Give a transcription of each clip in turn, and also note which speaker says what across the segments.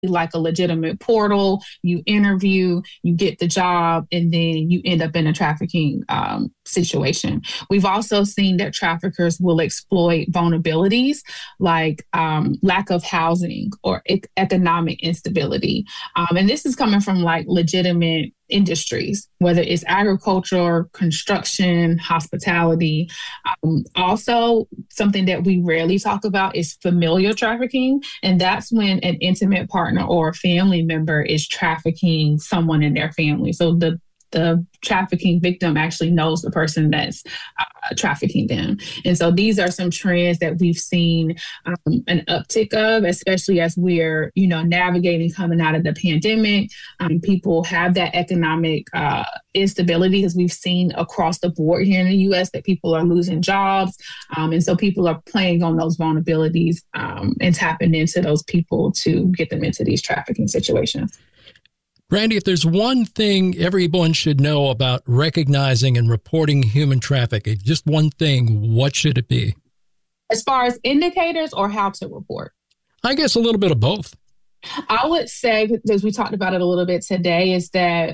Speaker 1: like a legitimate portal. You interview, you get the job, and then you end up in a trafficking situation. We've also seen that traffickers will exploit vulnerabilities like lack of housing or economic instability. And this is coming from like legitimate industries, whether it's agriculture, construction, hospitality. Also, something that we rarely talk about is familial trafficking. And that's when an intimate partner or a family member is trafficking someone in their family. So the trafficking victim actually knows the person that's trafficking them. And so these are some trends that we've seen an uptick of, especially as we're, navigating coming out of the pandemic. People have that economic instability, as we've seen across the board here in the U.S. that people are losing jobs. And so people are playing on those vulnerabilities and tapping into those people to get them into these trafficking situations.
Speaker 2: Brandy, if there's one thing everyone should know about recognizing and reporting human trafficking, just one thing, what should it be?
Speaker 1: As far as indicators or how to report?
Speaker 2: I guess a little bit of both.
Speaker 1: I would say, because we talked about it a little bit today, is that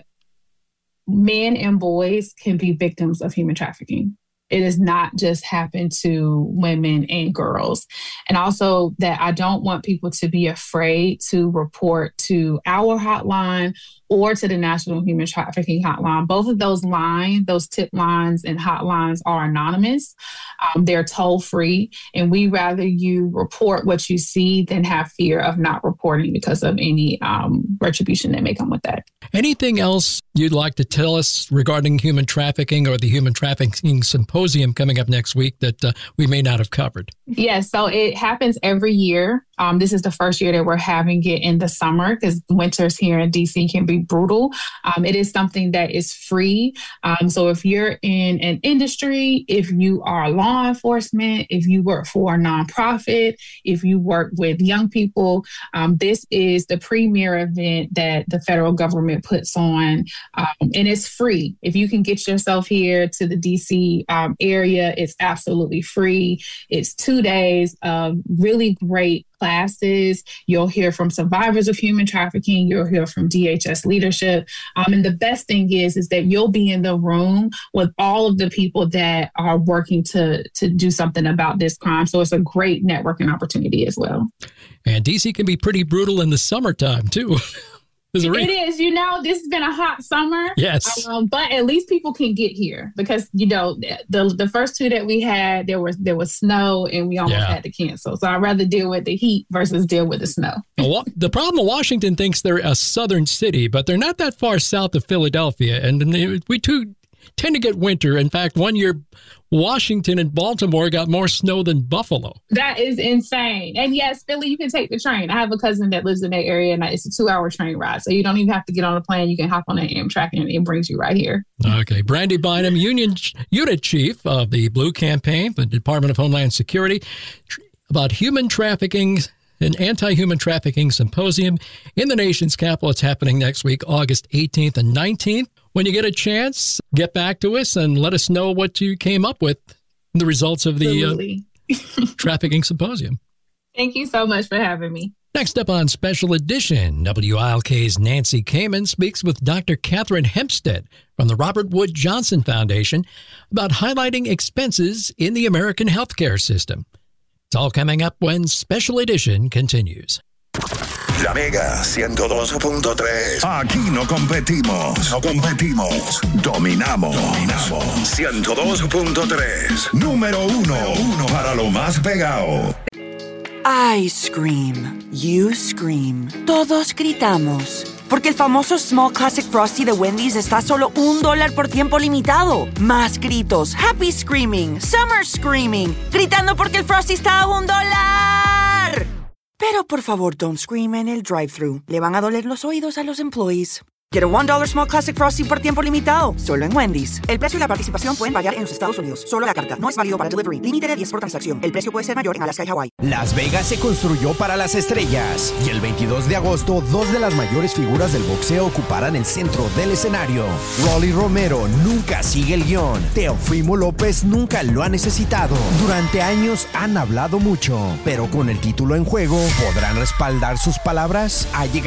Speaker 1: men and boys can be victims of human trafficking. It does not just happen to women and girls. And also that I don't want people to be afraid to report to our hotline or to the National Human Trafficking Hotline. Both of those lines, those tip lines and hotlines are anonymous. They're toll free. And we rather you report what you see than have fear of not reporting because of any retribution that may come with that.
Speaker 2: Anything else you'd like to tell us regarding human trafficking or the Human Trafficking Symposium coming up next week that we may not have covered?
Speaker 1: Yes, so it happens every year. This is the first year that we're having it in the summer because winters here in DC can be brutal. It is something that is free. So if you're in an industry, if you are law enforcement, if you work for a nonprofit, if you work with young people, this is the premier event that the federal government puts on. And it's free. If you can get yourself here to the DC area, it's absolutely free. It's 2 days of really great classes. You'll hear from survivors of human trafficking. You'll hear from DHS leadership. And the best thing is that you'll be in the room with all of the people that are working to do something about this crime. So it's a great networking opportunity as well.
Speaker 2: And DC can be pretty brutal in the summertime, too.
Speaker 1: It is. This has been a hot summer.
Speaker 2: Yes.
Speaker 1: But at least people can get here because, the first two that we had, there was snow and we almost had to cancel. So I'd rather deal with the heat versus deal with the snow.
Speaker 2: The problem, Washington thinks they're a southern city, but they're not that far south of Philadelphia. And we too tend to get winter. In fact, one year, Washington and Baltimore got more snow than Buffalo.
Speaker 1: That is insane. And yes, Philly, you can take the train. I have a cousin that lives in that area, and it's a 2-hour train ride. So you don't even have to get on a plane. You can hop on an Amtrak, and it brings you right here.
Speaker 2: Okay. Brandy Bynum, Unit Chief of the Blue Campaign, the Department of Homeland Security, about human trafficking. An anti-human trafficking symposium in the nation's capital. It's happening next week, August 18th and 19th. When you get a chance, get back to us and let us know what you came up with, the results of the trafficking symposium.
Speaker 1: Thank you so much for having me.
Speaker 2: Next up on Special Edition, WILK's Nancy Kamen speaks with Dr. Catherine Hempstead from the Robert Wood Johnson Foundation about highlighting expenses in the American healthcare system. It's all coming up when Special Edition continues.
Speaker 3: La Mega 102.3. Aquí no competimos. Dominamos. 102.3. Número uno para lo más pegado.
Speaker 4: I scream. You scream. Todos gritamos. Porque el famoso Small Classic Frosty de Wendy's está solo $1 por tiempo limitado. Más gritos. Happy screaming. Summer screaming. Gritando porque el Frosty está a $1. Pero por favor, don't scream en el drive-thru. Le van a doler los oídos a los employees. Get a $1 Small Classic Frosty por tiempo limitado, solo en Wendy's. El precio y la participación pueden variar en los Estados Unidos. Solo la carta. No es válido para delivery. Límite de 10 por transacción. El precio puede ser mayor en Alaska y Hawái.
Speaker 5: Las Vegas se construyó para las estrellas. Y el 22 de agosto, 2 de las mayores figuras del boxeo ocuparán el centro del escenario. Rolly Romero nunca sigue el guión. Teofimo López nunca lo ha necesitado. Durante años han hablado mucho. Pero con el título en juego, ¿podrán respaldar sus palabras? Ha llegado